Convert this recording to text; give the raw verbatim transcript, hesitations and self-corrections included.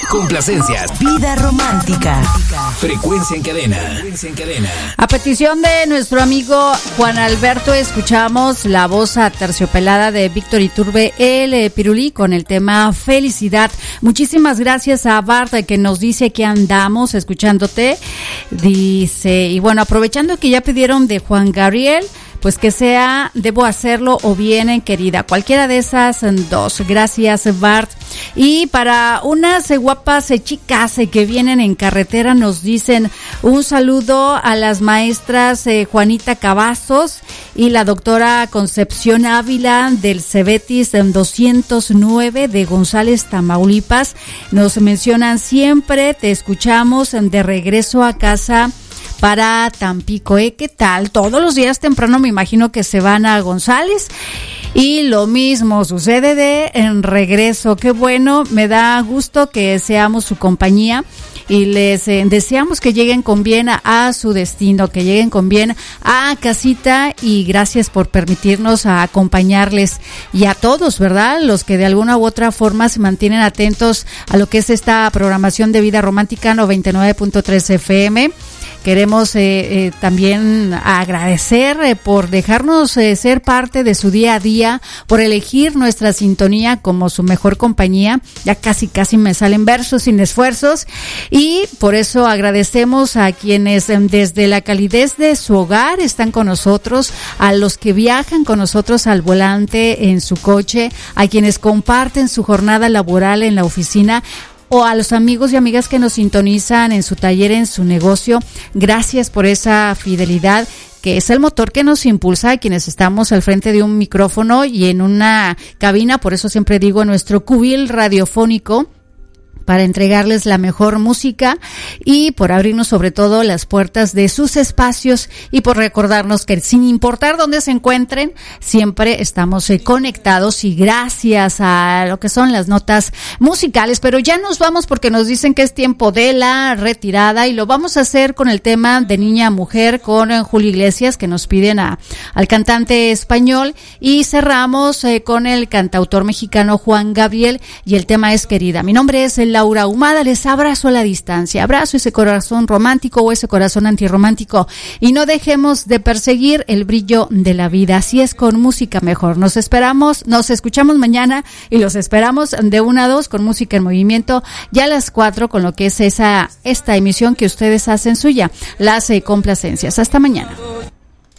Complacencias. Vida romántica. Frecuencia en cadena. Frecuencia en cadena. A petición de nuestro amigo Juan Alberto, escuchamos la voz aterciopelada de Víctor Iturbe, el Pirulí, con el tema Felicidad. Muchísimas gracias a Bart, que nos dice que andamos escuchándote. Dice, y bueno, aprovechando que ya pidieron de Juan Gabriel, pues que sea Debo Hacerlo o Vienen Querida, cualquiera de esas dos. Gracias, Bart. Y para unas guapas chicas que vienen en carretera, nos dicen un saludo a las maestras eh, Juanita Cavazos y la doctora Concepción Ávila del Cebetis doscientos nueve de González, Tamaulipas. Nos mencionan siempre, te escuchamos de regreso a casa para Tampico, ¿eh? ¿Qué tal? Todos los días temprano me imagino que se van a González y lo mismo sucede de en regreso. Qué bueno, me da gusto que seamos su compañía y les eh, deseamos que lleguen con bien a, a su destino, que lleguen con bien a casita, y gracias por permitirnos a acompañarles y a todos, ¿verdad? Los que de alguna u otra forma se mantienen atentos a lo que es esta programación de Vida Romántica noventa y nueve punto tres F M. Queremos eh, eh, también agradecer eh, por dejarnos eh, ser parte de su día a día, por elegir nuestra sintonía como su mejor compañía. Ya casi casi me salen versos sin esfuerzos, y por eso agradecemos a quienes eh, desde la calidez de su hogar están con nosotros, a los que viajan con nosotros al volante en su coche, a quienes comparten su jornada laboral en la oficina, o a los amigos y amigas que nos sintonizan en su taller, en su negocio. Gracias por esa fidelidad, que es el motor que nos impulsa a quienes estamos al frente de un micrófono y en una cabina. Por eso siempre digo, nuestro cubil radiofónico, para entregarles la mejor música y por abrirnos sobre todo las puertas de sus espacios, y por recordarnos que sin importar dónde se encuentren, siempre estamos eh, conectados, y gracias a lo que son las notas musicales. Pero ya nos vamos porque nos dicen que es tiempo de la retirada, y lo vamos a hacer con el tema de Niña a Mujer con eh, Julio Iglesias, que nos piden a, al cantante español, y cerramos eh, con el cantautor mexicano Juan Gabriel, y el tema es Querida. Mi nombre es el Laura Ahumada, les abrazo a la distancia, abrazo ese corazón romántico o ese corazón antirromántico, y no dejemos de perseguir el brillo de la vida. Así es con música mejor. Nos esperamos, nos escuchamos mañana, y los esperamos de una a dos con Música en Movimiento, ya a las cuatro con lo que es esa esta emisión que ustedes hacen suya, las eh, complacencias. Hasta mañana.